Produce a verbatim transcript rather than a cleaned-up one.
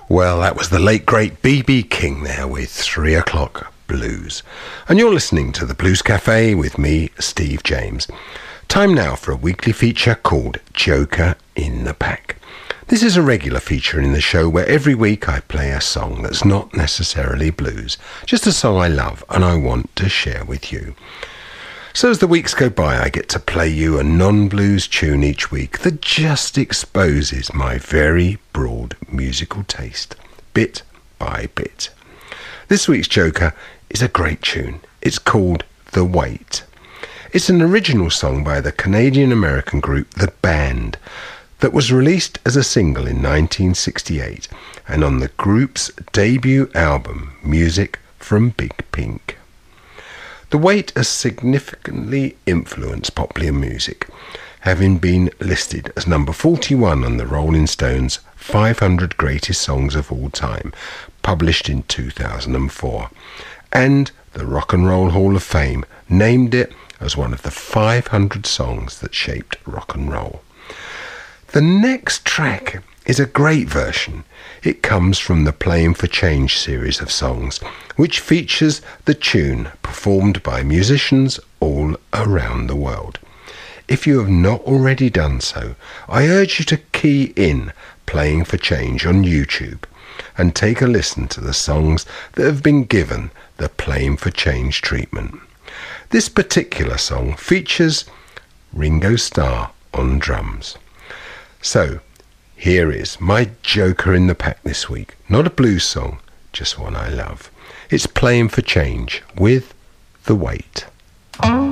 Well, that was the late great B B King there with Three O'Clock Blues. And you're listening to the Blues Cafe with me, Steve James. Time now for a weekly feature called Joker in the Pack. This is a regular feature in the show where every week I play a song that's not necessarily blues, just a song I love and I want to share with you. So as the weeks go by, I get to play you a non-blues tune each week that just exposes my very broad musical taste, bit by bit. This week's Joker is a great tune. It's called The Weight. It's an original song by the Canadian-American group The Band that was released as a single in nineteen sixty-eight and on the group's debut album, Music from Big Pink. The Weight has significantly influenced popular music, having been listed as number forty-one on the Rolling Stones five hundred Greatest Songs of All Time, published in two thousand four, and the Rock and Roll Hall of Fame named it as one of the five hundred songs that shaped rock and roll. The next track is a great version. It comes from the Playing for Change series of songs, which features the tune performed by musicians all around the world. If you have not already done so, I urge you to key in Playing for Change on YouTube and take a listen to the songs that have been given the Playing for Change treatment. This particular song features Ringo Starr on drums. So, here is my Joker in the Pack this week. Not a blues song, just one I love. It's Playing for Change with The Weight.